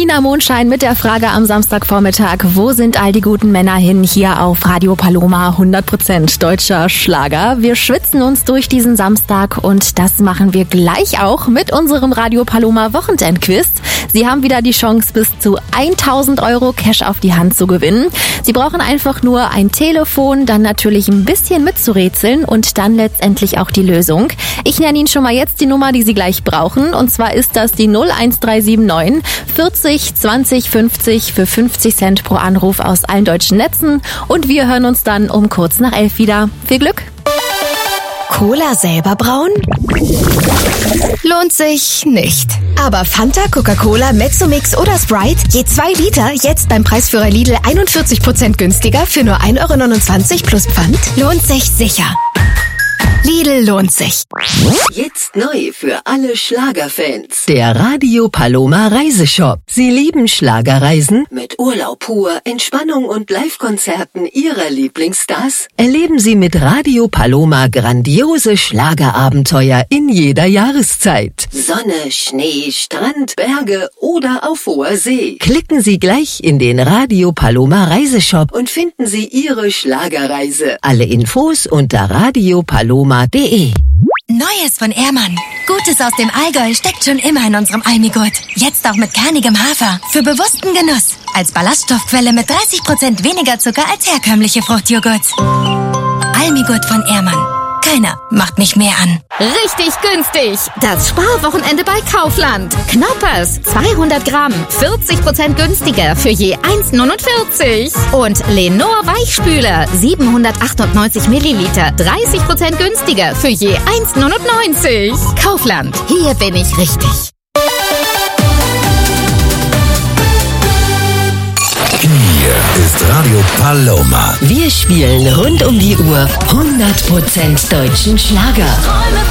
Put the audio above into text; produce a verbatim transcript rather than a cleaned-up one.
Nina Mondschein mit der Frage am Samstagvormittag, wo sind all die guten Männer hin? Hier auf Radio Paloma, hundert Prozent deutscher Schlager. Wir schwitzen uns durch diesen Samstag und das machen wir gleich auch mit unserem Radio Paloma Wochenendquiz. Sie haben wieder die Chance, bis zu tausend Euro Cash auf die Hand zu gewinnen. Sie brauchen einfach nur ein Telefon, dann natürlich ein bisschen mitzurätseln und dann letztendlich auch die Lösung. Ich nenne Ihnen schon mal jetzt die Nummer, die Sie gleich brauchen. Und zwar ist das die null eins drei sieben neun vierzig zwanzig fünfzig für fünfzig Cent pro Anruf aus allen deutschen Netzen. Und wir hören uns dann um kurz nach elf wieder. Viel Glück! Cola selber brauen? Lohnt sich nicht. Aber Fanta, Coca-Cola, Mezzomix oder Sprite, je zwei Liter, jetzt beim Preisführer Lidl einundvierzig Prozent günstiger für nur ein Euro neunundzwanzig plus Pfand, lohnt sich sicher. Lidl lohnt sich. Jetzt neu für alle Schlagerfans. Der Radio Paloma Reiseshop. Sie lieben Schlagerreisen? Mit Urlaub pur, Entspannung und Live-Konzerten Ihrer Lieblingsstars? Erleben Sie mit Radio Paloma grandiose Schlagerabenteuer in jeder Jahreszeit. Sonne, Schnee, Strand, Berge oder auf hoher See. Klicken Sie gleich in den Radio Paloma Reiseshop und finden Sie Ihre Schlagerreise. Alle Infos unter radio paloma punkt de. Neues von Ehrmann. Gutes aus dem Allgäu steckt schon immer in unserem Almigurt. Jetzt auch mit kernigem Hafer. Für bewussten Genuss. Als Ballaststoffquelle mit dreißig Prozent weniger Zucker als herkömmliche Fruchtjoghurts. Almigurt von Ehrmann. Keiner macht mich mehr an. Richtig günstig. Das Sparwochenende bei Kaufland. Knoppers, zweihundert Gramm, vierzig Prozent günstiger für je eins neunundvierzig. Und Lenor Weichspüler, siebenhundertachtundneunzig Milliliter, dreißig Prozent günstiger für je eins neunundneunzig. Kaufland, hier bin ich richtig. Hier ist Radio Paloma. Wir spielen rund um die Uhr hundert Prozent deutschen Schlager.